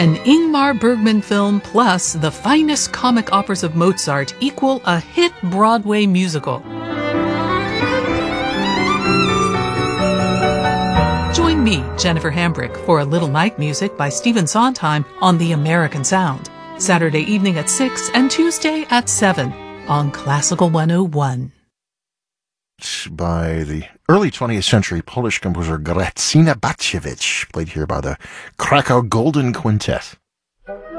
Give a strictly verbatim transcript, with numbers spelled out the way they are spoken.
An Ingmar Bergman film plus the finest comic operas of Mozart equal a hit Broadway musical. Join me, Jennifer Hambrick, for A Little Night Music by Stephen Sondheim on The American Sound, Saturday evening at six and Tuesday at seven on Classical one oh one. By the early twentieth century Polish composer Grażyna Batkiewicz, played here by the Krakow Golden Quintet.